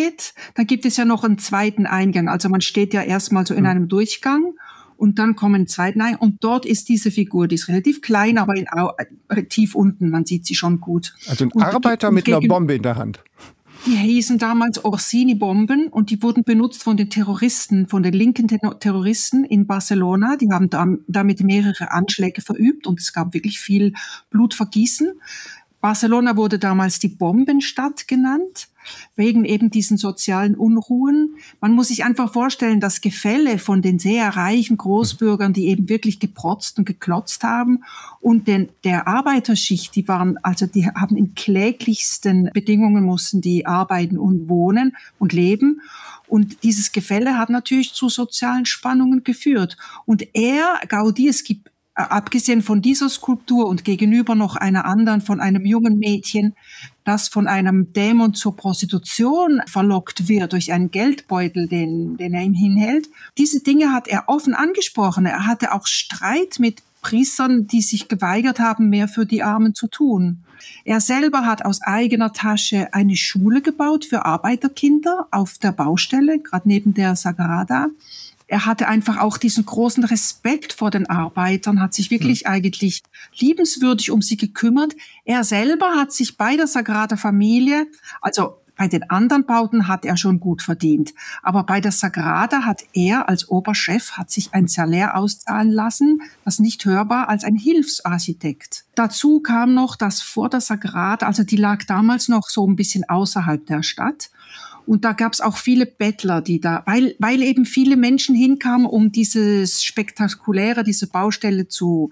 reingeht, dann gibt es ja noch einen zweiten Eingang. Also man steht ja erstmal so in einem Durchgang und dann kommen einen zweiten Eingang. Und dort ist diese Figur, die ist relativ klein, aber tief unten, man sieht sie schon gut. Also ein Arbeiter mit einer Bombe in der Hand. Die hießen damals Orsini-Bomben und die wurden benutzt von den Terroristen, von den linken Terroristen in Barcelona. Die haben damit mehrere Anschläge verübt und es gab wirklich viel Blutvergießen. Barcelona wurde damals die Bombenstadt genannt, wegen eben diesen sozialen Unruhen. Man muss sich einfach vorstellen, das Gefälle von den sehr reichen Großbürgern, die eben wirklich geprotzt und geklotzt haben, und der Arbeiterschicht, die haben in kläglichsten Bedingungen mussten die arbeiten und wohnen und leben. Und dieses Gefälle hat natürlich zu sozialen Spannungen geführt. Und Gaudí, es gibt abgesehen von dieser Skulptur und gegenüber noch einer anderen von einem jungen Mädchen, das von einem Dämon zur Prostitution verlockt wird durch einen Geldbeutel, den er ihm hinhält. Diese Dinge hat er offen angesprochen. Er hatte auch Streit mit Priestern, die sich geweigert haben, mehr für die Armen zu tun. Er selber hat aus eigener Tasche eine Schule gebaut für Arbeiterkinder auf der Baustelle, gerade neben der Sagrada. Er hatte einfach auch diesen großen Respekt vor den Arbeitern, hat sich wirklich eigentlich liebenswürdig um sie gekümmert. Er selber hat sich bei der Sagrada Familie, also bei den anderen Bauten hat er schon gut verdient, aber bei der Sagrada hat er als Oberchef sich ein Salär auszahlen lassen, das nicht hörbar als ein Hilfsarchitekt. Dazu kam noch, dass vor der Sagrada, also die lag damals noch so ein bisschen außerhalb der Stadt, und da gab es auch viele Bettler, die da, weil eben viele Menschen hinkamen, um dieses Spektakuläre, diese Baustelle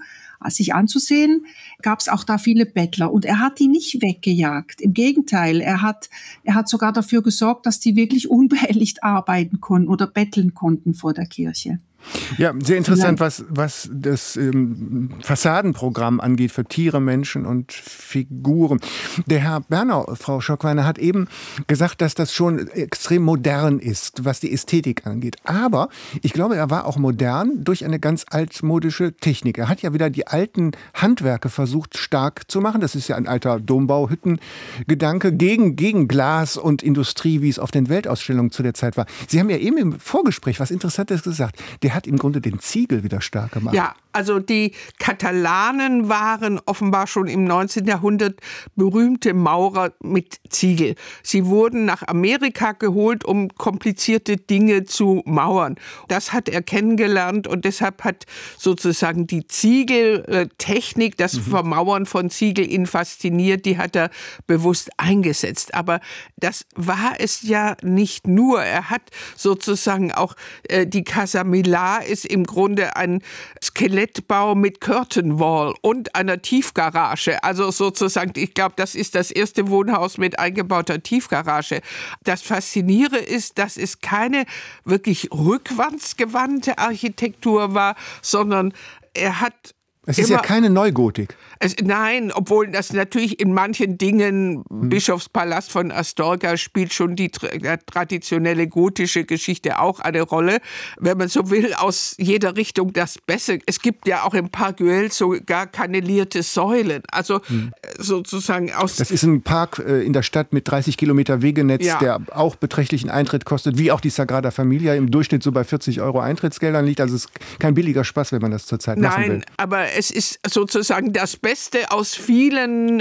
sich anzusehen, gab es auch da viele Bettler. Und er hat die nicht weggejagt. Im Gegenteil, er hat sogar dafür gesorgt, dass die wirklich unbehelligt arbeiten konnten oder betteln konnten vor der Kirche. Ja, sehr interessant, was das Fassadenprogramm angeht für Tiere, Menschen und Figuren. Der Herr Bernau, Frau Schockweiner, hat eben gesagt, dass das schon extrem modern ist, was die Ästhetik angeht. Aber ich glaube, er war auch modern durch eine ganz altmodische Technik. Er hat ja wieder die alten Handwerke versucht stark zu machen. Das ist ja ein alter Dombau-Hütten-Gedanke gegen Glas und Industrie, wie es auf den Weltausstellungen zu der Zeit war. Sie haben ja eben im Vorgespräch was Interessantes gesagt. Der hat im Grunde den Ziegel wieder stark gemacht. Ja, also die Katalanen waren offenbar schon im 19. Jahrhundert berühmte Maurer mit Ziegel. Sie wurden nach Amerika geholt, um komplizierte Dinge zu mauern. Das hat er kennengelernt und deshalb hat sozusagen die Ziegeltechnik, das Vermauern von Ziegel ihn fasziniert, die hat er bewusst eingesetzt. Aber das war es ja nicht nur. Er hat sozusagen auch die Casa Milà ist im Grunde ein Skelettbau mit Curtain Wall und einer Tiefgarage. Also sozusagen, ich glaube, das ist das erste Wohnhaus mit eingebauter Tiefgarage. Das Faszinierende ist, dass es keine wirklich rückwärtsgewandte Architektur war, sondern er hat es ist ja keine Neugotik. Nein, obwohl das natürlich in manchen Dingen, Bischofspalast von Astorga spielt schon die traditionelle gotische Geschichte auch eine Rolle. Wenn man so will, aus jeder Richtung das Beste. Es gibt ja auch im Park Güell sogar kannelierte Säulen. Also sozusagen aus... Das ist ein Park in der Stadt mit 30 Kilometer Wegenetz, der auch beträchtlichen Eintritt kostet, wie auch die Sagrada Familia im Durchschnitt so bei 40 € Eintrittsgeldern liegt. Also es ist kein billiger Spaß, wenn man das zurzeit machen will. Nein, aber es ist sozusagen das Beste aus vielen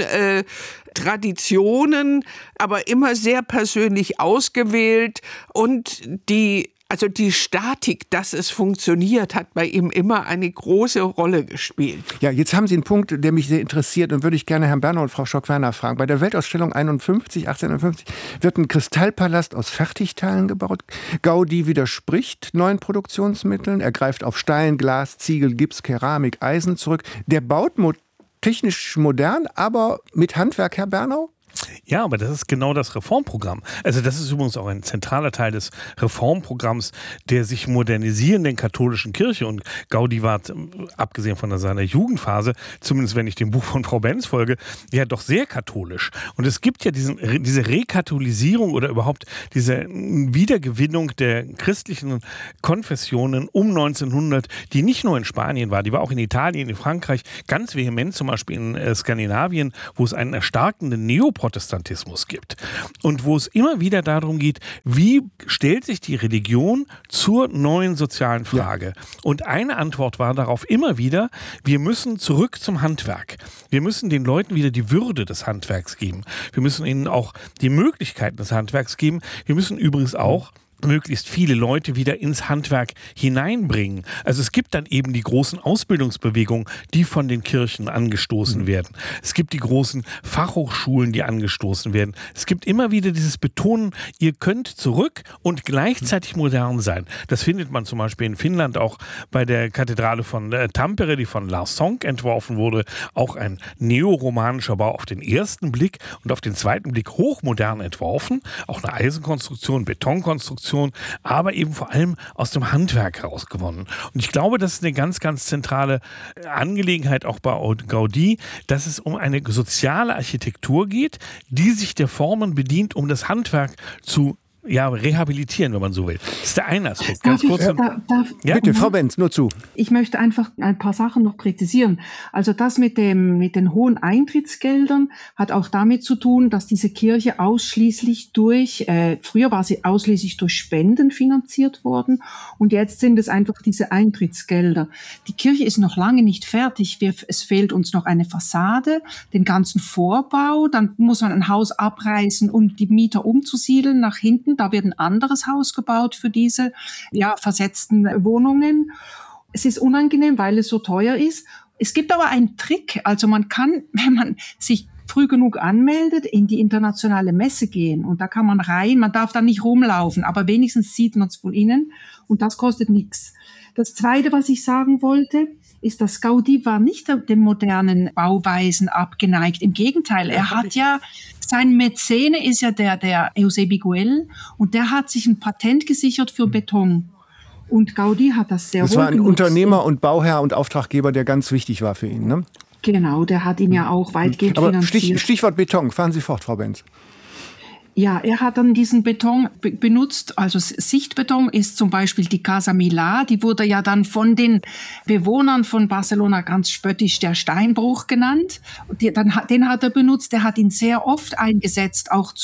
Traditionen, aber immer sehr persönlich ausgewählt. Und die Statik, dass es funktioniert, hat bei ihm immer eine große Rolle gespielt. Ja, jetzt haben Sie einen Punkt, der mich sehr interessiert und würde ich gerne Herrn Bernau und Frau Schockweiner fragen. Bei der Weltausstellung 1851 wird ein Kristallpalast aus Fertigteilen gebaut. Gaudí widerspricht neuen Produktionsmitteln. Er greift auf Stein, Glas, Ziegel, Gips, Keramik, Eisen zurück. Der baut technisch modern, aber mit Handwerk, Herr Bernau? Ja, aber das ist genau das Reformprogramm. Also das ist übrigens auch ein zentraler Teil des Reformprogramms der sich modernisierenden katholischen Kirche. Und Gaudí war, abgesehen von seiner Jugendphase, zumindest wenn ich dem Buch von Frau Benz folge, ja doch sehr katholisch. Und es gibt ja diese Rekatholisierung oder überhaupt diese Wiedergewinnung der christlichen Konfessionen um 1900, die nicht nur in Spanien war, die war auch in Italien, in Frankreich ganz vehement, zum Beispiel in Skandinavien, wo es einen erstarkenden Neoprotestantismus Neoprotestantismus gibt und wo es immer wieder darum geht, wie stellt sich die Religion zur neuen sozialen Frage. Und eine Antwort war darauf immer wieder, wir müssen zurück zum Handwerk. Wir müssen den Leuten wieder die Würde des Handwerks geben. Wir müssen ihnen auch die Möglichkeiten des Handwerks geben. Wir müssen übrigens auch möglichst viele Leute wieder ins Handwerk hineinbringen. Also es gibt dann eben die großen Ausbildungsbewegungen, die von den Kirchen angestoßen werden. Es gibt die großen Fachhochschulen, die angestoßen werden. Es gibt immer wieder dieses Betonen, ihr könnt zurück und gleichzeitig modern sein. Das findet man zum Beispiel in Finnland auch bei der Kathedrale von Tampere, die von Lars Sonck entworfen wurde. Auch ein neoromanischer Bau auf den ersten Blick und auf den zweiten Blick hochmodern entworfen. Auch eine Eisenkonstruktion, Betonkonstruktion, aber eben vor allem aus dem Handwerk herausgewonnen. Und ich glaube, das ist eine ganz, ganz zentrale Angelegenheit auch bei Gaudí, dass es um eine soziale Architektur geht, die sich der Formen bedient, um das Handwerk zu rehabilitieren, wenn man so will. Das ist der eine Aspekt. Ganz kurz. Bitte, Frau Benz, nur zu. Ich möchte einfach ein paar Sachen noch präzisieren. Also das mit den hohen Eintrittsgeldern hat auch damit zu tun, dass diese Kirche ausschließlich früher war sie ausschließlich durch Spenden finanziert worden und jetzt sind es einfach diese Eintrittsgelder. Die Kirche ist noch lange nicht fertig. Es fehlt uns noch eine Fassade, den ganzen Vorbau. Dann muss man ein Haus abreißen, um die Mieter umzusiedeln nach hinten. Da wird ein anderes Haus gebaut für diese versetzten Wohnungen. Es ist unangenehm, weil es so teuer ist. Es gibt aber einen Trick. Also man kann, wenn man sich früh genug anmeldet, in die internationale Messe gehen. Und da kann man rein. Man darf da nicht rumlaufen, aber wenigstens sieht man es von innen. Und das kostet nichts. Das Zweite, was ich sagen wollte, ist, dass Gaudí war nicht den modernen Bauweisen abgeneigt. Im Gegenteil, er hat sein Mäzene ist ja der Eusebio Güell und der hat sich ein Patent gesichert für Beton. Und Gaudí hat das sehr wohl genutzt. Das war ein genutzt. Unternehmer und Bauherr und Auftraggeber, der ganz wichtig war für ihn, ne? Genau, der hat ihn ja auch weitgehend finanziert. Stichwort Beton, fahren Sie fort, Frau Benz. Ja, er hat dann diesen Beton benutzt, also Sichtbeton ist zum Beispiel die Casa Milà, die wurde ja dann von den Bewohnern von Barcelona ganz spöttisch der Steinbruch genannt. Den hat er benutzt, der hat ihn sehr oft eingesetzt, auch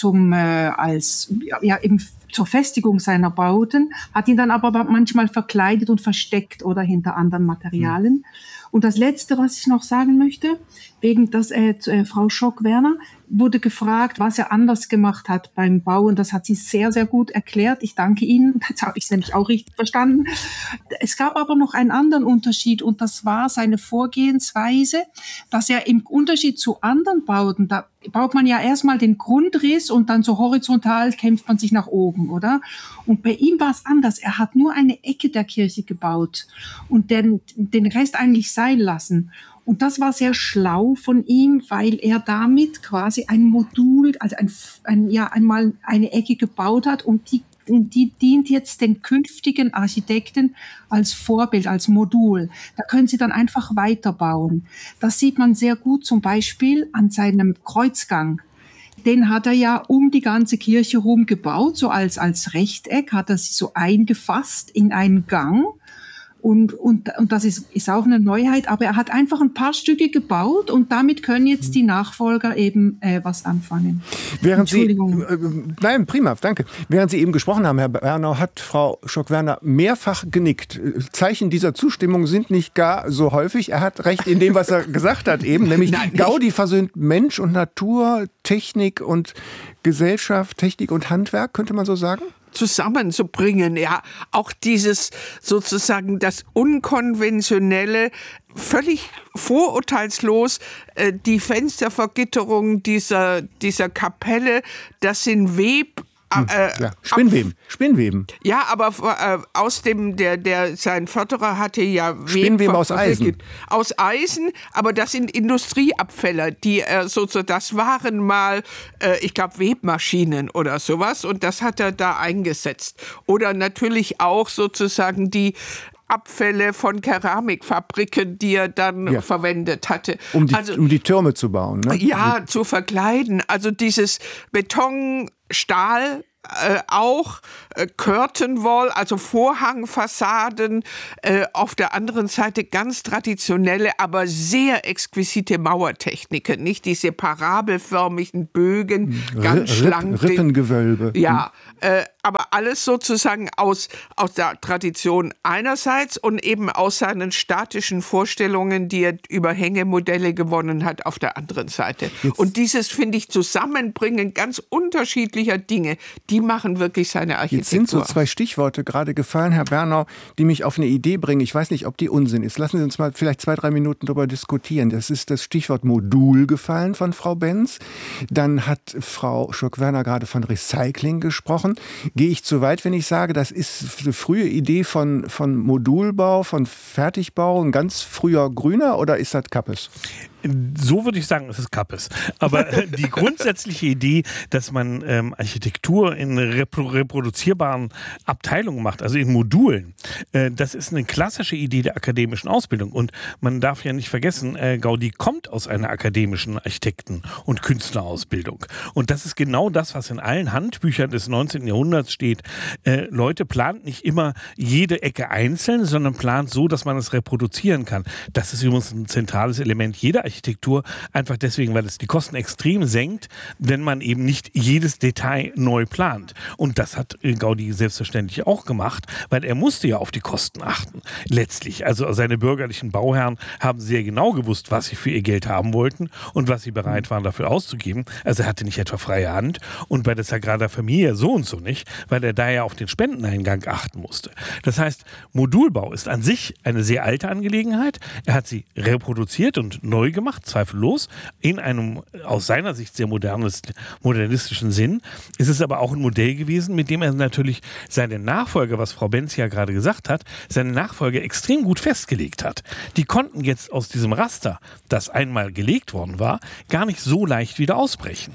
eben zur Festigung seiner Bauten, hat ihn dann aber manchmal verkleidet und versteckt oder hinter anderen Materialien. Und das Letzte, was ich noch sagen möchte, Frau Schock-Werner wurde gefragt, was er anders gemacht hat beim Bauen. Das hat sie sehr, sehr gut erklärt. Ich danke Ihnen. Jetzt habe ich es nämlich auch richtig verstanden. Es gab aber noch einen anderen Unterschied und das war seine Vorgehensweise, dass er im Unterschied zu anderen Bauten, da baut man ja erstmal den Grundriss und dann so horizontal kämpft man sich nach oben, oder? Und bei ihm war es anders. Er hat nur eine Ecke der Kirche gebaut und den Rest eigentlich sein lassen. Und das war sehr schlau von ihm, weil er damit quasi ein Modul, also einmal eine Ecke gebaut hat und die dient jetzt den künftigen Architekten als Vorbild, als Modul. Da können sie dann einfach weiterbauen. Das sieht man sehr gut zum Beispiel an seinem Kreuzgang. Den hat er ja um die ganze Kirche rum gebaut, so als Rechteck hat er sie so eingefasst in einen Gang. Und das ist auch eine Neuheit, aber er hat einfach ein paar Stücke gebaut und damit können jetzt die Nachfolger eben was anfangen. Nein, prima, danke. Während Sie eben gesprochen haben, Herr Bernau, hat Frau Schock-Werner mehrfach genickt. Zeichen dieser Zustimmung sind nicht gar so häufig. Er hat recht in dem, was er gesagt hat eben, nämlich Gaudí versöhnt Mensch und Natur, Technik und Gesellschaft, Technik und Handwerk, könnte man so sagen? Zusammenzubringen, ja, auch dieses sozusagen das Unkonventionelle, völlig vorurteilslos, die Fenstervergitterung dieser Kapelle, das sind Spinnweben. Ja, aber aus dem, sein Förderer hatte ja Spinnweben aus Eisen. Aus Eisen, aber das sind Industrieabfälle, die das waren mal, ich glaube, Webmaschinen oder sowas und das hat er da eingesetzt. Oder natürlich auch sozusagen die Abfälle von Keramikfabriken, die er dann verwendet hatte. Um die Türme zu bauen, ne? Ja, zu verkleiden. Also dieses Beton, Stahl, auch Curtain Wall, also Vorhangfassaden, auf der anderen Seite ganz traditionelle, aber sehr exquisite Mauertechniken, nicht diese parabelförmigen Bögen, ganz schlank. Rippengewölbe. Ja, aber alles sozusagen aus der Tradition einerseits und eben aus seinen statischen Vorstellungen, die er über Hängemodelle gewonnen hat, auf der anderen Seite. Und dieses, finde ich, Zusammenbringen ganz unterschiedlicher Dinge, die machen wirklich seine Architektur. Jetzt sind so 2 Stichworte gerade gefallen, Herr Bernau, die mich auf eine Idee bringen. Ich weiß nicht, ob die Unsinn ist. Lassen Sie uns mal vielleicht 2-3 Minuten darüber diskutieren. Das ist das Stichwort Modul gefallen von Frau Benz. Dann hat Frau Schock-Werner gerade von Recycling gesprochen. Gehe ich zu weit, wenn ich sage, das ist eine frühe Idee von Modulbau, von Fertigbau, ein ganz früher Grüner, oder ist das Kappes? So würde ich sagen, es ist Kappes. Aber die grundsätzliche Idee, dass man Architektur in reproduzierbaren Abteilungen macht, also in Modulen, das ist eine klassische Idee der akademischen Ausbildung. Und man darf ja nicht vergessen, Gaudí kommt aus einer akademischen Architekten- und Künstlerausbildung. Und das ist genau das, was in allen Handbüchern des 19. Jahrhunderts steht. Leute, plant nicht immer jede Ecke einzeln, sondern plant so, dass man es reproduzieren kann. Das ist übrigens ein zentrales Element jeder Architektur, einfach deswegen, weil es die Kosten extrem senkt, wenn man eben nicht jedes Detail neu plant. Und das hat Gaudí selbstverständlich auch gemacht, weil er musste ja auf die Kosten achten. Letztlich, also seine bürgerlichen Bauherren haben sehr genau gewusst, was sie für ihr Geld haben wollten und was sie bereit waren, dafür auszugeben. Also er hatte nicht etwa freie Hand und bei der Sagrada Familia so und so nicht, weil er da ja auf den Spendeneingang achten musste. Das heißt, Modulbau ist an sich eine sehr alte Angelegenheit. Er hat sie reproduziert und neu gemacht, zweifellos, in einem aus seiner Sicht sehr modernistischen Sinn. Es ist aber auch ein Modell gewesen, mit dem er natürlich seine Nachfolger, was Frau Benz ja gerade gesagt hat, seine Nachfolger extrem gut festgelegt hat. Die konnten jetzt aus diesem Raster, das einmal gelegt worden war, gar nicht so leicht wieder ausbrechen.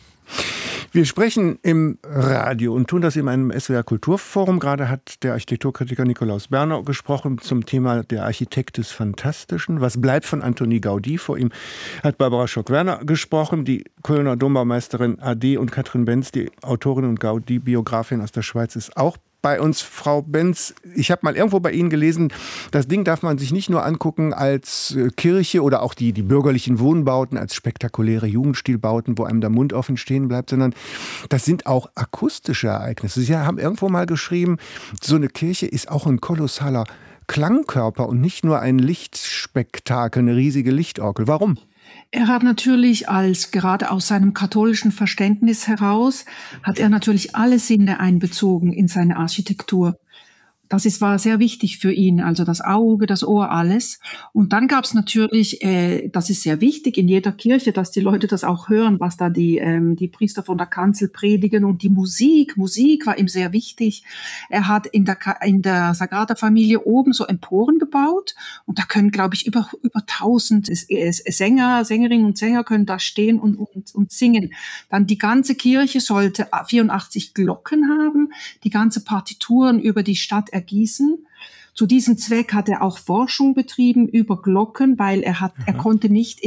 Wir sprechen im Radio und tun das in einem SWR Kulturforum. Gerade hat der Architekturkritiker Nikolaus Bernau gesprochen zum Thema der Architekt des Fantastischen. Was bleibt von Antoni Gaudí? Vor ihm hat Barbara Schock-Werner gesprochen, die Kölner Dombaumeisterin AD, und Katrin Benz, die Autorin und Gaudí-Biografin aus der Schweiz, ist auch bei uns. Frau Benz, ich habe mal irgendwo bei Ihnen gelesen, das Ding darf man sich nicht nur angucken als Kirche oder auch die bürgerlichen Wohnbauten als spektakuläre Jugendstilbauten, wo einem der Mund offen stehen bleibt, sondern das sind auch akustische Ereignisse. Sie haben irgendwo mal geschrieben, so eine Kirche ist auch ein kolossaler Klangkörper und nicht nur ein Lichtspektakel, eine riesige Lichtorgel. Warum? Er hat natürlich gerade aus seinem katholischen Verständnis heraus, hat er natürlich alle Sinne einbezogen in seine Architektur. War sehr wichtig für ihn, also das Auge, das Ohr, alles. Und dann gab es natürlich, das ist sehr wichtig in jeder Kirche, dass die Leute das auch hören, was da die Priester von der Kanzel predigen, und die Musik war ihm sehr wichtig. Er hat in der Sagrada Familia oben so Emporen gebaut, und da können, glaube ich, über 1000 Sängerinnen und Sänger können da stehen und singen. Dann die ganze Kirche sollte 84 Glocken haben, die ganze Partituren über die Stadt ergießen. Zu diesem Zweck hat er auch Forschung betrieben über Glocken, weil er konnte nicht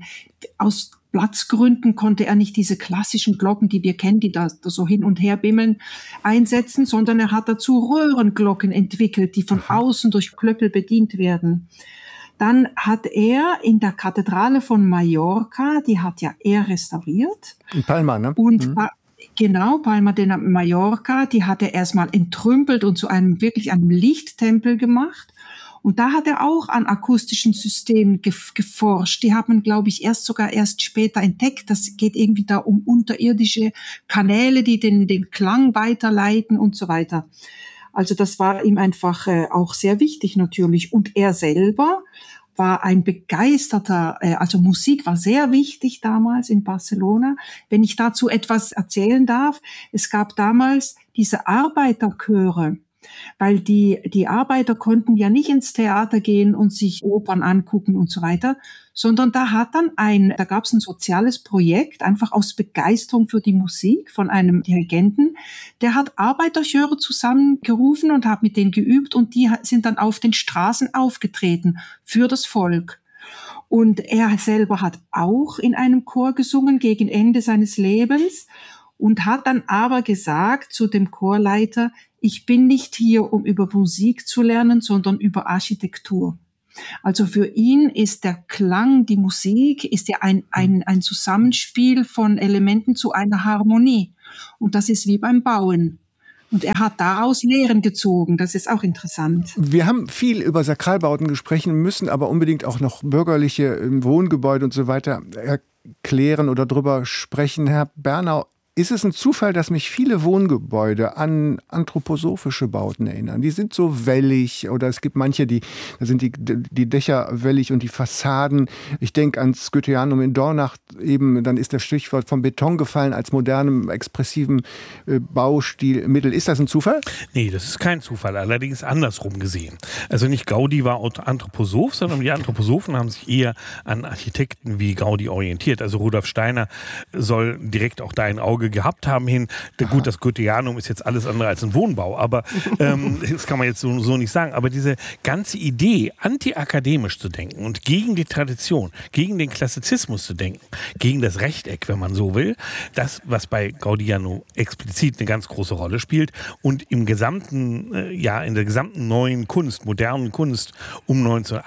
aus Platzgründen konnte er nicht diese klassischen Glocken, die wir kennen, die da so hin und her bimmeln, einsetzen, sondern er hat dazu Röhrenglocken entwickelt, die von außen durch Klöppel bedient werden. Dann hat er in der Kathedrale von Mallorca, die hat ja er restauriert. In Palma, ne? Und genau, Palma de Mallorca, die hat er erstmal entrümpelt und zu einem Lichttempel gemacht. Und da hat er auch an akustischen Systemen geforscht. Die haben, glaube ich, erst später entdeckt. Das geht irgendwie da um unterirdische Kanäle, die den Klang weiterleiten und so weiter. Also das war ihm einfach auch sehr wichtig natürlich. Und er selber war ein begeisterter, also Musik war sehr wichtig damals in Barcelona. Wenn ich dazu etwas erzählen darf, es gab damals diese Arbeiterchöre, weil die Arbeiter konnten ja nicht ins Theater gehen und sich Opern angucken und so weiter, sondern da gab es ein soziales Projekt, einfach aus Begeisterung für die Musik von einem Dirigenten, der hat Arbeiterchöre zusammengerufen und hat mit denen geübt, und die sind dann auf den Straßen aufgetreten für das Volk. Und er selber hat auch in einem Chor gesungen gegen Ende seines Lebens. und hat dann aber gesagt zu dem Chorleiter, ich bin nicht hier, um über Musik zu lernen, sondern über Architektur. Also für ihn ist der Klang, die Musik, ist ja ein Zusammenspiel von Elementen zu einer Harmonie. Und das ist wie beim Bauen. Und er hat daraus Lehren gezogen. Das ist auch interessant. Wir haben viel über Sakralbauten gesprochen, müssen aber unbedingt auch noch bürgerliche Wohngebäude und so weiter erklären oder drüber sprechen. Herr Bernau, ist es ein Zufall, dass mich viele Wohngebäude an anthroposophische Bauten erinnern? Die sind so wellig oder es gibt manche, da sind die Dächer wellig und die Fassaden. Ich denke ans Goetheanum in Dornach eben, dann ist das Stichwort vom Beton gefallen als modernem, expressiven Baustilmittel. Ist das ein Zufall? Nee, das ist kein Zufall, allerdings andersrum gesehen. Also nicht Gaudi war Anthroposoph, sondern die Anthroposophen haben sich eher an Architekten wie Gaudi orientiert. Also Rudolf Steiner soll direkt auch da ein Auge gehabt haben hin. Gut, das Goetheanum ist jetzt alles andere als ein Wohnbau, aber das kann man jetzt so nicht sagen. Aber diese ganze Idee, antiakademisch zu denken und gegen die Tradition, gegen den Klassizismus zu denken, gegen das Rechteck, wenn man so will, das, was bei Gaudi ja nur explizit eine ganz große Rolle spielt und in der gesamten neuen Kunst, modernen Kunst um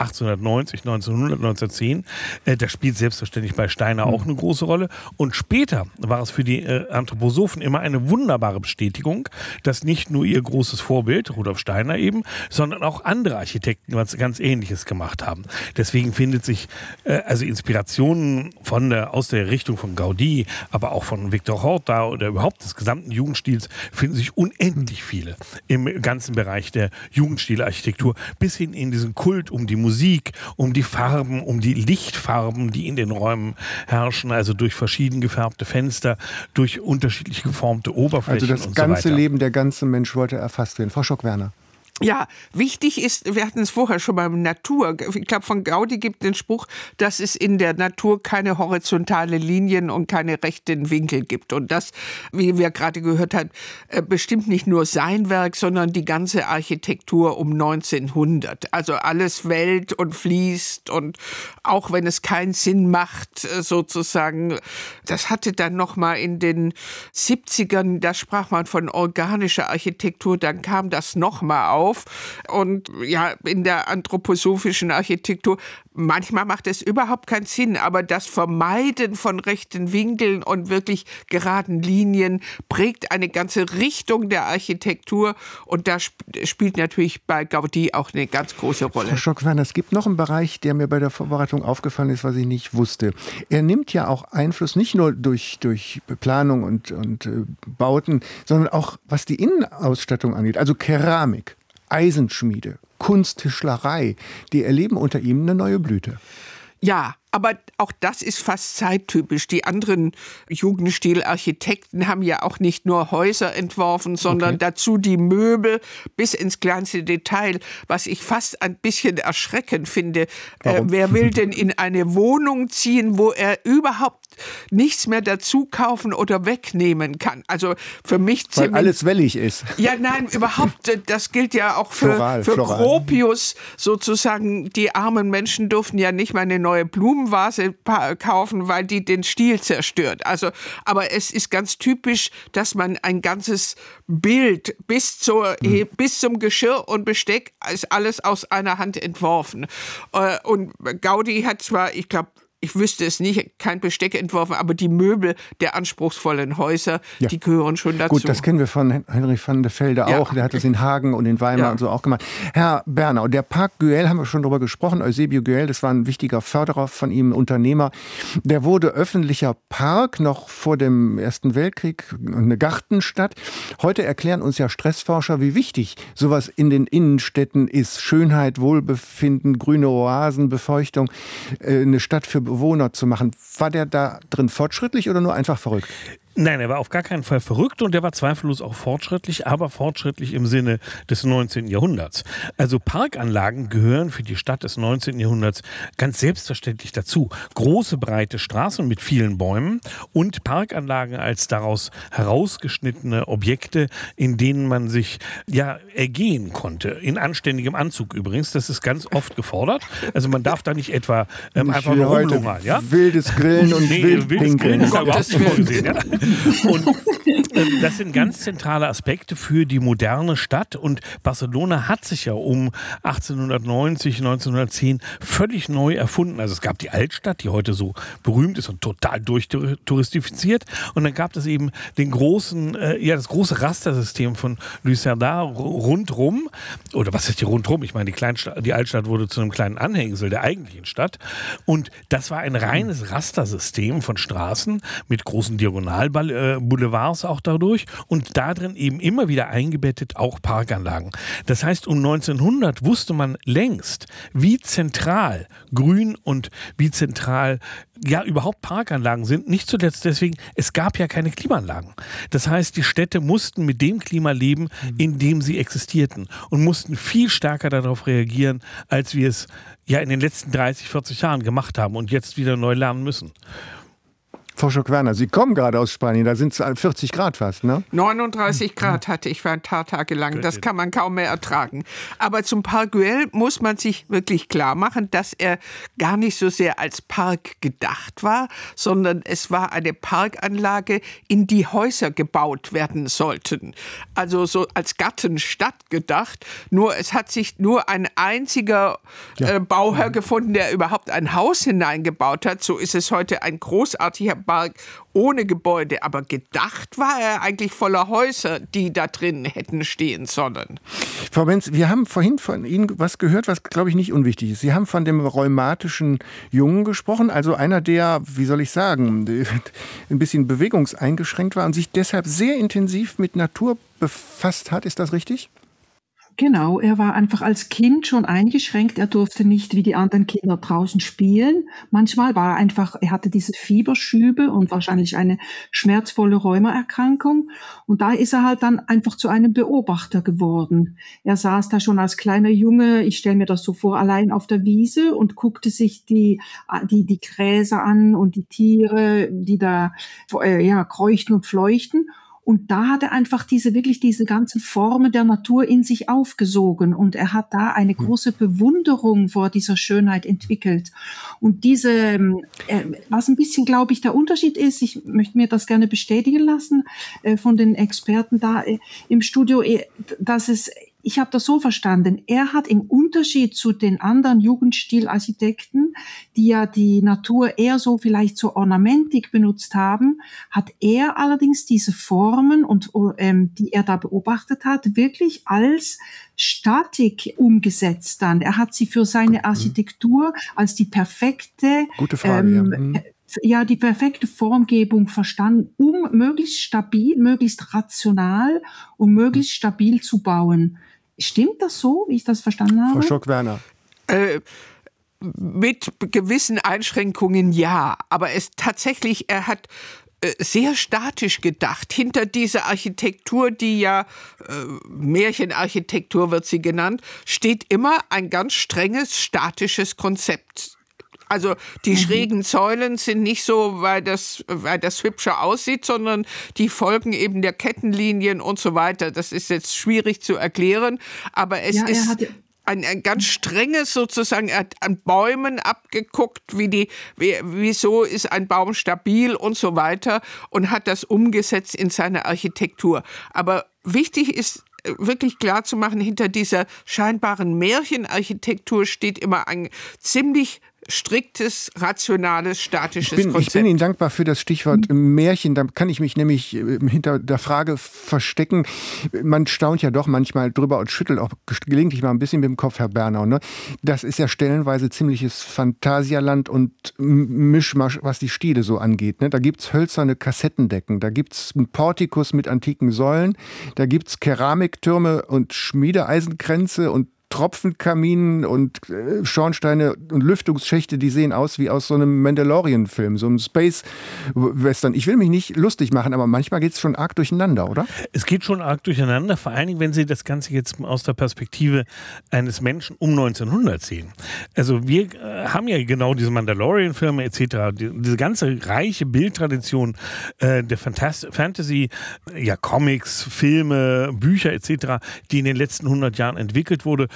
1890, 1900, 1910, das spielt selbstverständlich bei Steiner auch eine große Rolle. Und später war es für die Anthroposophen immer eine wunderbare Bestätigung, dass nicht nur ihr großes Vorbild, Rudolf Steiner eben, sondern auch andere Architekten was ganz Ähnliches gemacht haben. Deswegen findet sich also Inspirationen aus der Richtung von Gaudi, aber auch von Victor Horta oder überhaupt des gesamten Jugendstils finden sich unendlich viele im ganzen Bereich der Jugendstilarchitektur, bis hin in diesen Kult um die Musik, um die Farben, um die Lichtfarben, die in den Räumen herrschen, also durch verschieden gefärbte Fenster, durch unterschiedlich geformte Oberflächen und so weiter. Also das ganze Leben, der ganze Mensch wollte erfasst werden. Frau Schock-Werner. Ja, wichtig ist, wir hatten es vorher schon beim Natur, ich glaube von Gaudi gibt den Spruch, dass es in der Natur keine horizontale Linien und keine rechten Winkel gibt. Und das, wie wir gerade gehört haben, bestimmt nicht nur sein Werk, sondern die ganze Architektur um 1900. Also alles wellt und fließt und auch wenn es keinen Sinn macht, sozusagen, das hatte dann nochmal in den 70ern, da sprach man von organischer Architektur, dann kam das nochmal auf. Und ja, in der anthroposophischen Architektur, manchmal macht es überhaupt keinen Sinn, aber das Vermeiden von rechten Winkeln und wirklich geraden Linien prägt eine ganze Richtung der Architektur und da spielt natürlich bei Gaudi auch eine ganz große Rolle. Frau Schock-Werner, es gibt noch einen Bereich, der mir bei der Vorbereitung aufgefallen ist, was ich nicht wusste. Er nimmt ja auch Einfluss nicht nur durch Planung und Bauten, sondern auch was die Innenausstattung angeht, also Keramik. Eisenschmiede, Kunsttischlerei, die erleben unter ihm eine neue Blüte. Ja, aber auch das ist fast zeittypisch. Die anderen Jugendstilarchitekten haben ja auch nicht nur Häuser entworfen, sondern dazu die Möbel bis ins kleinste Detail, was ich fast ein bisschen erschreckend finde. Wer will denn in eine Wohnung ziehen, wo er überhaupt nichts mehr dazu kaufen oder wegnehmen kann? Also für mich weil alles wellig ist. Ja, nein, überhaupt, das gilt ja auch für Gropius sozusagen. Die armen Menschen durften ja nicht mal eine neue Blumenvase kaufen, weil die den Stil zerstört. Also, aber es ist ganz typisch, dass man ein ganzes Bild bis zum Geschirr und Besteck ist alles aus einer Hand entworfen. Und Gaudi hat zwar, ich wüsste es nicht, kein Besteck entworfen, aber die Möbel der anspruchsvollen Häuser, die gehören schon dazu. Gut, das kennen wir von Heinrich van der Velde auch. Der hat das in Hagen und in Weimar und so auch gemacht. Herr Bernau, der Park Güell, haben wir schon darüber gesprochen, Eusebio Güell, das war ein wichtiger Förderer von ihm, ein Unternehmer. Der wurde öffentlicher Park noch vor dem Ersten Weltkrieg, eine Gartenstadt. Heute erklären uns ja Stressforscher, wie wichtig sowas in den Innenstädten ist. Schönheit, Wohlbefinden, grüne Oasen, Befeuchtung, eine Stadt für Bewohner zu machen. War der da drin fortschrittlich oder nur einfach verrückt? Nein, er war auf gar keinen Fall verrückt und er war zweifellos auch fortschrittlich, aber fortschrittlich im Sinne des 19. Jahrhunderts. Also Parkanlagen gehören für die Stadt des 19. Jahrhunderts ganz selbstverständlich dazu. Große, breite Straßen mit vielen Bäumen und Parkanlagen als daraus herausgeschnittene Objekte, in denen man sich ergehen konnte. In anständigem Anzug übrigens, das ist ganz oft gefordert. Also man darf da nicht etwa einfach nur rumlungern. Ja? Wildes Grillen und Wildpinkeln. Wildes Grillen ist da überhaupt nicht vorgesehen. Ja? Und das sind ganz zentrale Aspekte für die moderne Stadt. Und Barcelona hat sich ja um 1890, 1910 völlig neu erfunden. Also es gab die Altstadt, die heute so berühmt ist und total durchtouristifiziert. Und dann gab es eben das große Rastersystem von Louis Serdar rundrum. Oder was ist hier rundrum? Ich meine, die Altstadt wurde zu einem kleinen Anhängsel der eigentlichen Stadt. Und das war ein reines Rastersystem von Straßen mit großen Diagonalboulevards auch dadurch und da drin eben immer wieder eingebettet auch Parkanlagen. Das heißt, um 1900 wusste man längst, wie zentral Grün und wie zentral überhaupt Parkanlagen sind. Nicht zuletzt deswegen, es gab ja keine Klimaanlagen. Das heißt, die Städte mussten mit dem Klima leben, in dem sie existierten und mussten viel stärker darauf reagieren, als wir es ja in den letzten 30, 40 Jahren gemacht haben und jetzt wieder neu lernen müssen. Frau Schock-Werner, Sie kommen gerade aus Spanien, da sind es 40 Grad fast, ne? 39 Grad hatte ich für ein paar Tage lang, das kann man kaum mehr ertragen. Aber zum Park Güell muss man sich wirklich klar machen, dass er gar nicht so sehr als Park gedacht war, sondern es war eine Parkanlage, in die Häuser gebaut werden sollten. Also so als Gartenstadt gedacht, nur es hat sich nur ein einziger Bauherr gefunden, der überhaupt ein Haus hineingebaut hat. So ist es heute ein großartiger Park ohne Gebäude, aber gedacht war er eigentlich voller Häuser, die da drin hätten stehen sollen. Frau Benz, wir haben vorhin von Ihnen was gehört, was, glaube ich, nicht unwichtig ist. Sie haben von dem rheumatischen Jungen gesprochen, also einer, der, wie soll ich sagen, ein bisschen bewegungseingeschränkt war und sich deshalb sehr intensiv mit Natur befasst hat. Ist das richtig? Genau, er war einfach als Kind schon eingeschränkt. Er durfte nicht wie die anderen Kinder draußen spielen. Manchmal war er hatte diese Fieberschübe und wahrscheinlich eine schmerzvolle Rheumaerkrankung. Und da ist er halt dann einfach zu einem Beobachter geworden. Er saß da schon als kleiner Junge, ich stelle mir das so vor, allein auf der Wiese und guckte sich die Gräser an und die Tiere, die da kreuchten und fleuchten. Und da hat er einfach diese ganzen Formen der Natur in sich aufgesogen. Und er hat da eine große Bewunderung vor dieser Schönheit entwickelt. Und was ein bisschen, glaube ich, der Unterschied ist, ich möchte mir das gerne bestätigen lassen von den Experten da im Studio, ich habe das so verstanden, er hat im Unterschied zu den anderen Jugendstilarchitekten, die ja die Natur eher so vielleicht zur Ornamentik benutzt haben, hat er allerdings diese Formen, die er da beobachtet hat, wirklich als Statik umgesetzt dann. Er hat sie für seine Architektur als die perfekte Gute Frage, die perfekte Formgebung verstanden, um möglichst stabil, möglichst rational und möglichst stabil zu bauen. Stimmt das so, wie ich das verstanden habe? Frau Schock-Werner. Mit gewissen Einschränkungen ja, aber er hat sehr statisch gedacht. Hinter dieser Architektur, die ja Märchenarchitektur wird sie genannt, steht immer ein ganz strenges statisches Konzept. Also die schrägen Säulen sind nicht so, weil das hübscher aussieht, sondern die folgen eben der Kettenlinien und so weiter. Das ist jetzt schwierig zu erklären, aber es ist ein ganz strenges sozusagen, er hat an Bäumen abgeguckt, wieso ist ein Baum stabil und so weiter und hat das umgesetzt in seine Architektur. Aber wichtig ist, wirklich klar zu machen, hinter dieser scheinbaren Märchenarchitektur steht immer ein ziemlich striktes, rationales, statisches Konzept. Ich bin Ihnen dankbar für das Stichwort Märchen. Da kann ich mich nämlich hinter der Frage verstecken. Man staunt ja doch manchmal drüber und schüttelt auch gelegentlich mal ein bisschen mit dem Kopf, Herr Bernau. Ne? Das ist ja stellenweise ziemliches Phantasialand und Mischmasch, was die Stile so angeht. Ne? Da gibt es hölzerne Kassettendecken, da gibt es einen Portikus mit antiken Säulen, da gibt es Keramiktürme und Schmiedeeisenkränze und Tropfenkaminen und Schornsteine und Lüftungsschächte, die sehen aus wie aus so einem Mandalorian-Film, so einem Space-Western. Ich will mich nicht lustig machen, aber manchmal geht es schon arg durcheinander, oder? Es geht schon arg durcheinander, vor allen Dingen, wenn Sie das Ganze jetzt aus der Perspektive eines Menschen um 1900 sehen. Also wir haben ja genau diese Mandalorian-Filme etc., diese ganze reiche Bildtradition der Fantasy, Comics, Filme, Bücher etc., die in den letzten 100 Jahren entwickelt wurde.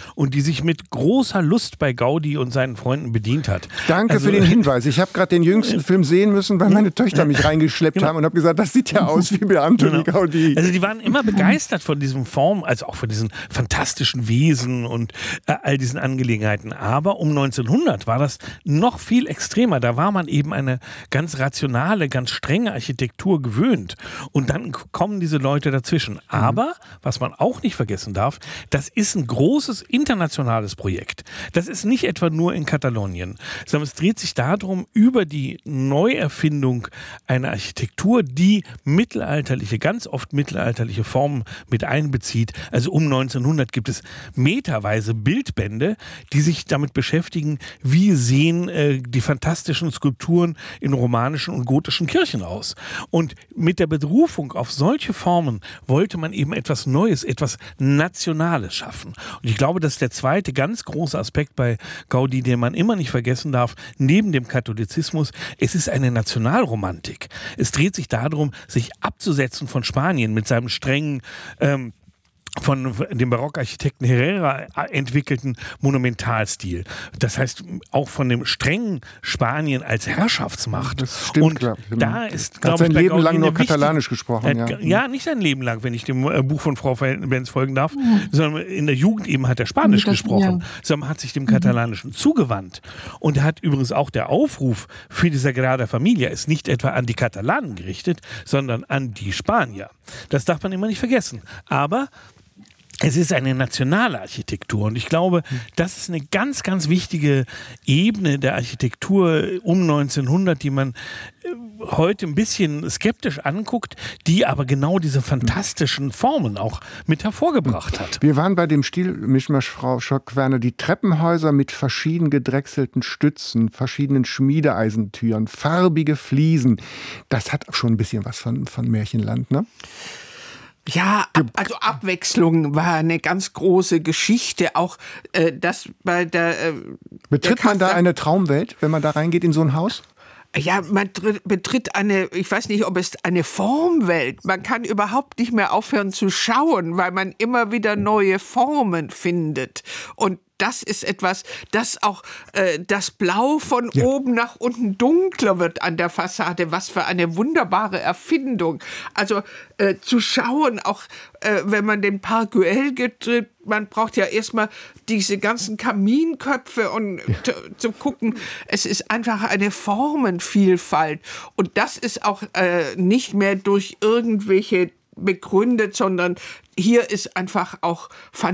und die sich mit großer Lust bei Gaudi und seinen Freunden bedient hat. Danke für den Hinweis. Ich habe gerade den jüngsten Film sehen müssen, weil meine Töchter mich reingeschleppt haben und habe gesagt, das sieht ja aus wie bei Antoni Gaudi. Also die waren immer begeistert von diesem Form, also auch von diesen fantastischen Wesen und all diesen Angelegenheiten. Aber um 1900 war das noch viel extremer. Da war man eben eine ganz rationale, ganz strenge Architektur gewöhnt. Und dann kommen diese Leute dazwischen. Aber, was man auch nicht vergessen darf, das ist ein großes internationales Projekt. Das ist nicht etwa nur in Katalonien, sondern es dreht sich darum, über die Neuerfindung einer Architektur, die ganz oft mittelalterliche Formen mit einbezieht. Also um 1900 gibt es meterweise Bildbände, die sich damit beschäftigen, wie sehen die fantastischen Skulpturen in romanischen und gotischen Kirchen aus. Und mit der Berufung auf solche Formen wollte man eben etwas Neues, etwas Nationales schaffen. Und ich glaube, das ist der zweite ganz große Aspekt bei Gaudi, den man immer nicht vergessen darf, neben dem Katholizismus. Es ist eine Nationalromantik. Es dreht sich darum, sich abzusetzen von Spanien mit seinem strengen von dem Barockarchitekten Herrera entwickelten Monumentalstil. Das heißt, auch von dem strengen Spanien als Herrschaftsmacht. Das stimmt, und da ist, glaube ich, sein Leben lang nur Katalanisch gesprochen. Ja, nicht sein Leben lang, wenn ich dem Buch von Frau Benz folgen darf, sondern in der Jugend eben hat er Spanisch gesprochen, sondern hat sich dem Katalanischen zugewandt. Und er hat übrigens auch der Aufruf für die Sagrada Familia ist nicht etwa an die Katalanen gerichtet, sondern an die Spanier. Das darf man immer nicht vergessen. Aber es ist eine nationale Architektur und ich glaube, das ist eine ganz, ganz wichtige Ebene der Architektur um 1900, die man heute ein bisschen skeptisch anguckt, die aber genau diese fantastischen Formen auch mit hervorgebracht hat. Wir waren bei dem Stilmischmasch, Frau Schock-Werner, die Treppenhäuser mit verschieden gedrechselten Stützen, verschiedenen Schmiedeeisentüren, farbige Fliesen. Das hat schon ein bisschen was von Märchenland, ne? Ja, also Abwechslung war eine ganz große Geschichte. Auch das bei der Betritt man da eine Traumwelt, wenn man da reingeht in so ein Haus? Ja, man betritt ich weiß nicht, ob es eine Formwelt. Man kann überhaupt nicht mehr aufhören zu schauen, weil man immer wieder neue Formen findet. Und das ist etwas, dass auch das Blau von oben nach unten dunkler wird an der Fassade. Was für eine wunderbare Erfindung. Also zu schauen, auch wenn man den Park Güell getritt, man braucht ja erstmal diese ganzen Kaminköpfe und zu gucken. Es ist einfach eine Formenvielfalt. Und das ist auch nicht mehr durch irgendwelche begründet, sondern hier ist einfach auch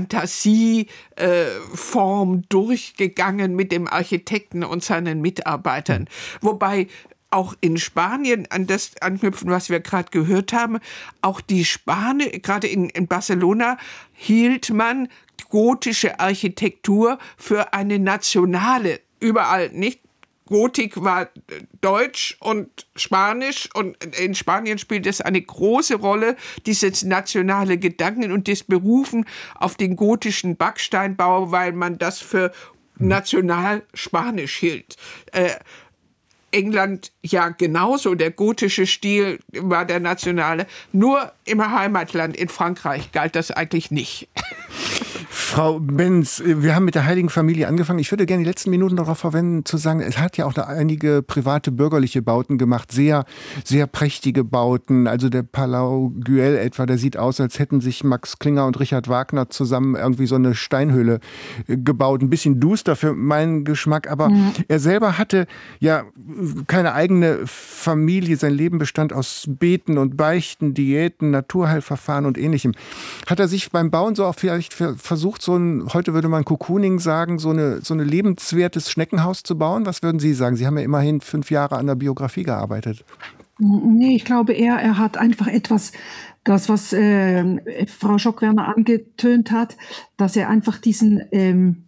Fantasieform durchgegangen mit dem Architekten und seinen Mitarbeitern. Wobei auch in Spanien, an das anknüpfen, was wir gerade gehört haben, auch die Spanier, gerade in Barcelona, hielt man gotische Architektur für eine nationale. Überall, nicht? Gotik war Deutsch und Spanisch und in Spanien spielt es eine große Rolle, dieses nationale Gedanken und das Berufen auf den gotischen Backsteinbau, weil man das für national Spanisch hielt. England ja genauso, der gotische Stil war der nationale, nur im Heimatland in Frankreich galt das eigentlich nicht. Frau Benz, wir haben mit der Heiligen Familie angefangen. Ich würde gerne die letzten Minuten darauf verwenden, zu sagen, es hat ja auch einige private bürgerliche Bauten gemacht, sehr, sehr prächtige Bauten. Also der Palau Güell etwa, der sieht aus, als hätten sich Max Klinger und Richard Wagner zusammen irgendwie so eine Steinhöhle gebaut. Ein bisschen duster für meinen Geschmack, aber er selber hatte ja keine eigene Familie. Sein Leben bestand aus Beten und Beichten, Diäten, Naturheilverfahren und Ähnlichem. Hat er sich beim Bauen so auch vielleicht versucht, heute würde man Cocooning sagen, so eine lebenswertes Schneckenhaus zu bauen? Was würden Sie sagen? Sie haben ja immerhin 5 Jahre an der Biografie gearbeitet. Nee, ich glaube er hat einfach etwas, das was Frau Schock-Werner angetönt hat, dass er einfach diesen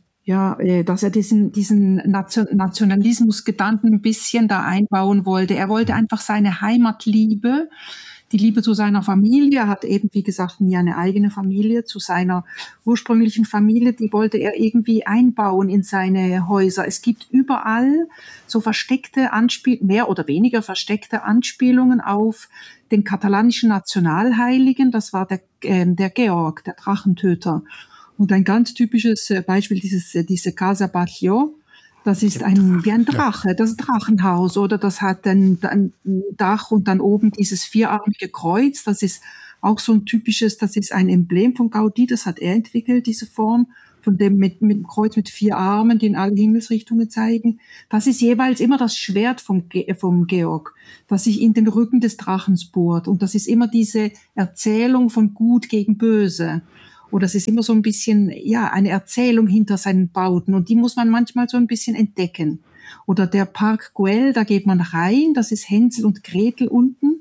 Nationalismusgedanken ein bisschen da einbauen wollte. Er wollte einfach seine Heimatliebe, die Liebe zu seiner Familie. Er hat eben, wie gesagt, nie eine eigene Familie. Zu seiner ursprünglichen Familie, die wollte er irgendwie einbauen in seine Häuser. Es gibt überall so mehr oder weniger versteckte Anspielungen auf den katalanischen Nationalheiligen. Das war der Georg, der Drachentöter. Und ein ganz typisches Beispiel, diese Casa Batlló, das ist wie ein Drache, das Drachenhaus, oder das hat ein Dach und dann oben dieses vierarmige Kreuz, das ist auch so ein typisches, das ist ein Emblem von Gaudí, das hat er entwickelt, diese Form, von dem mit dem Kreuz mit 4 Armen, die in alle Himmelsrichtungen zeigen. Das ist jeweils immer das Schwert vom Georg, das sich in den Rücken des Drachens bohrt. Und das ist immer diese Erzählung von Gut gegen Böse. Oder es ist immer so ein bisschen, eine Erzählung hinter seinen Bauten. Und die muss man manchmal so ein bisschen entdecken. Oder der Park Güell, da geht man rein, das ist Hänsel und Gretel unten.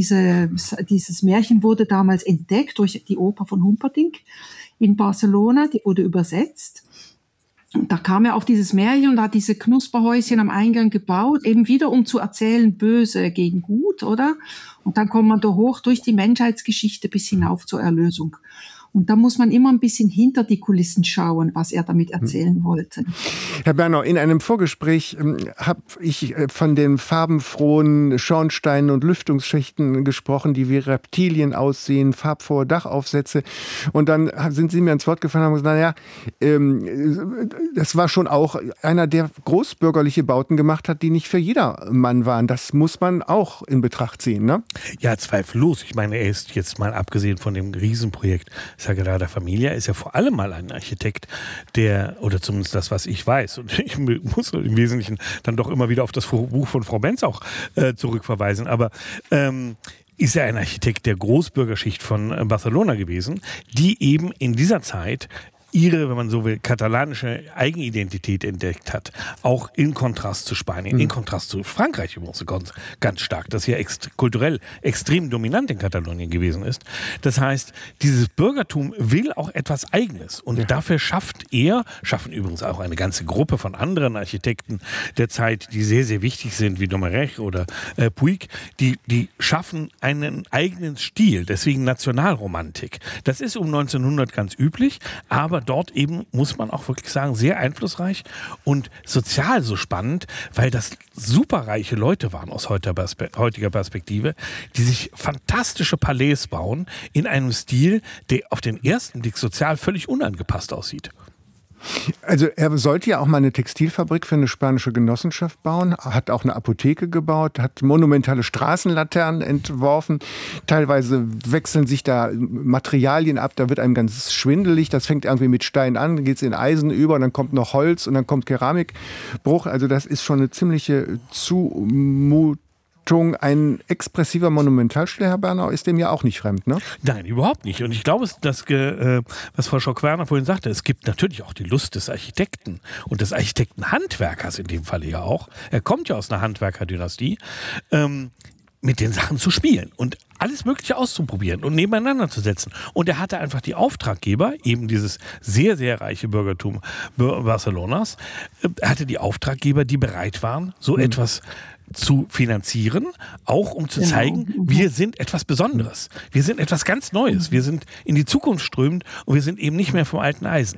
Dieses Märchen wurde damals entdeckt durch die Oper von Humperdinck in Barcelona, die wurde übersetzt. Und da kam er auf dieses Märchen und hat diese Knusperhäuschen am Eingang gebaut, eben wieder um zu erzählen, böse gegen gut, oder? Und dann kommt man da hoch durch die Menschheitsgeschichte bis hinauf zur Erlösung. Und da muss man immer ein bisschen hinter die Kulissen schauen, was er damit erzählen wollte. Herr Bernau, in einem Vorgespräch habe ich von den farbenfrohen Schornsteinen und Lüftungsschächten gesprochen, die wie Reptilien aussehen, farbfrohe Dachaufsätze. Und dann sind Sie mir ins Wort gefallen und haben gesagt, das war schon auch einer, der großbürgerliche Bauten gemacht hat, die nicht für jedermann waren. Das muss man auch in Betracht ziehen, ne? Ja, zweifellos. Ich meine, er ist jetzt mal abgesehen von dem Riesenprojekt Sagrada Familia, ist ja vor allem mal ein Architekt, oder zumindest das, was ich weiß, und ich muss im Wesentlichen dann doch immer wieder auf das Buch von Frau Benz auch zurückverweisen, aber ist er ein Architekt der Großbürgerschicht von Barcelona gewesen, die eben in dieser Zeit ihre, wenn man so will, katalanische Eigenidentität entdeckt hat. Auch in Kontrast zu Spanien, in Kontrast zu Frankreich übrigens ganz stark, das ja kulturell extrem dominant in Katalonien gewesen ist. Das heißt, dieses Bürgertum will auch etwas Eigenes. Und dafür schaffen übrigens auch eine ganze Gruppe von anderen Architekten der Zeit, die sehr, sehr wichtig sind, wie Domenech oder Puig, die schaffen einen eigenen Stil, deswegen Nationalromantik. Das ist um 1900 ganz üblich, aber dort eben, muss man auch wirklich sagen, sehr einflussreich und sozial so spannend, weil das superreiche Leute waren aus heutiger Perspektive, die sich fantastische Palais bauen in einem Stil, der auf den ersten Blick sozial völlig unangepasst aussieht. Also er sollte ja auch mal eine Textilfabrik für eine spanische Genossenschaft bauen, hat auch eine Apotheke gebaut, hat monumentale Straßenlaternen entworfen. Teilweise wechseln sich da Materialien ab, da wird einem ganz schwindelig. Das fängt irgendwie mit Stein an, dann geht es in Eisen über, und dann kommt noch Holz und dann kommt Keramikbruch. Also das ist schon eine ziemliche Zumutung. Ein expressiver Monumentalstil, Herr Bernau, ist dem ja auch nicht fremd, ne? Nein, überhaupt nicht. Und ich glaube, was Frau Schock-Werner vorhin sagte, es gibt natürlich auch die Lust des Architekten und des Architektenhandwerkers in dem Fall ja auch. Er kommt ja aus einer Handwerkerdynastie, mit den Sachen zu spielen und alles Mögliche auszuprobieren und nebeneinander zu setzen. Und er hatte einfach die Auftraggeber, eben dieses sehr, sehr reiche Bürgertum Barcelonas, er hatte die Auftraggeber, die bereit waren, so etwas zu finanzieren, auch um zu zeigen, wir sind etwas Besonderes. Wir sind etwas ganz Neues. Wir sind in die Zukunft strömend und wir sind eben nicht mehr vom alten Eisen.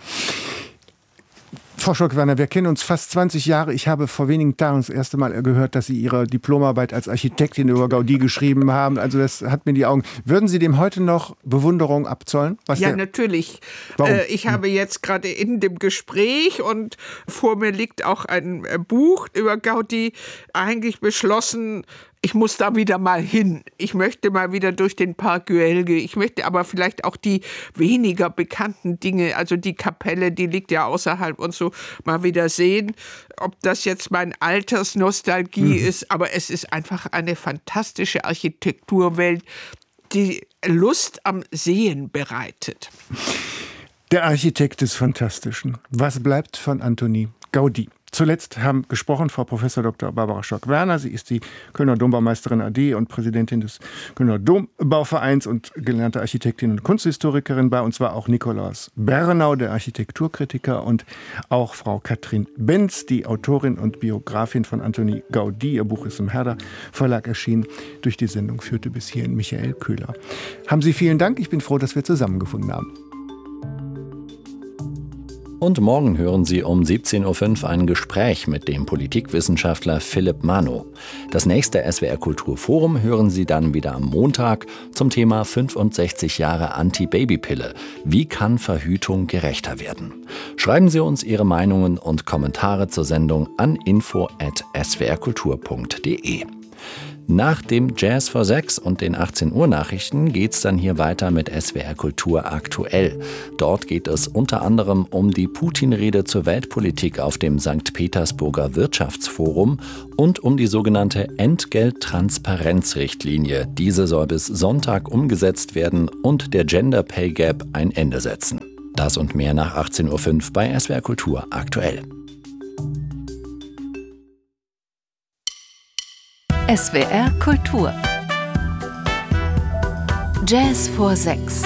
Frau Schock-Werner, wir kennen uns fast 20 Jahre. Ich habe vor wenigen Tagen das erste Mal gehört, dass Sie Ihre Diplomarbeit als Architektin über Gaudí geschrieben haben. Also das hat mir die Augen. Würden Sie dem heute noch Bewunderung abzollen? Ja, natürlich. Ich habe jetzt gerade in dem Gespräch und vor mir liegt auch ein Buch über Gaudí eigentlich beschlossen, ich muss da wieder mal hin. Ich möchte mal wieder durch den Park Güell gehen. Ich möchte aber vielleicht auch die weniger bekannten Dinge, also die Kapelle, die liegt ja außerhalb und so, mal wieder sehen. Ob das jetzt mein Altersnostalgie ist, aber es ist einfach eine fantastische Architekturwelt, die Lust am Sehen bereitet. Der Architekt des Fantastischen. Was bleibt von Antoni Gaudí? Zuletzt haben gesprochen Frau Prof. Dr. Barbara Schock-Werner. Sie ist die Kölner Dombaumeisterin AD und Präsidentin des Kölner Dombauvereins und gelernte Architektin und Kunsthistorikerin. Bei uns war auch Nikolaus Bernau, der Architekturkritiker, und auch Frau Katrin Benz, die Autorin und Biografin von Antoni Gaudí. Ihr Buch ist im Herder Verlag erschienen. Durch die Sendung führte bis hierhin Michael Köhler. Haben Sie vielen Dank. Ich bin froh, dass wir zusammengefunden haben. Und morgen hören Sie um 17.05 Uhr ein Gespräch mit dem Politikwissenschaftler Philipp Manow. Das nächste SWR Kulturforum hören Sie dann wieder am Montag zum Thema 65 Jahre Anti-Baby-Pille. Wie kann Verhütung gerechter werden? Schreiben Sie uns Ihre Meinungen und Kommentare zur Sendung an info@swrkultur.de. Nach dem Jazz vor 6 und den 18 Uhr Nachrichten geht's dann hier weiter mit SWR Kultur aktuell. Dort geht es unter anderem um die Putin-Rede zur Weltpolitik auf dem St. Petersburger Wirtschaftsforum und um die sogenannte Entgelttransparenzrichtlinie. Diese soll bis Sonntag umgesetzt werden und der Gender Pay Gap ein Ende setzen. Das und mehr nach 18.05 Uhr bei SWR Kultur aktuell. SWR Kultur. Jazz vor 6.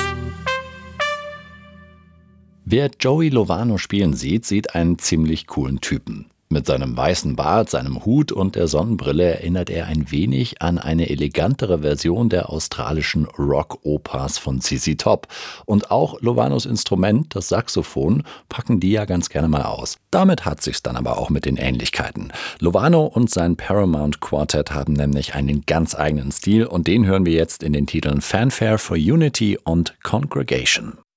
Wer Joey Lovano spielen sieht, sieht einen ziemlich coolen Typen. Mit seinem weißen Bart, seinem Hut und der Sonnenbrille erinnert er ein wenig an eine elegantere Version der australischen Rock-Opas von ZZ Top. Und auch Lovanos Instrument, das Saxophon, packen die ja ganz gerne mal aus. Damit hat sich's dann aber auch mit den Ähnlichkeiten. Lovano und sein Paramount Quartet haben nämlich einen ganz eigenen Stil und den hören wir jetzt in den Titeln Fanfare for Unity und Congregation.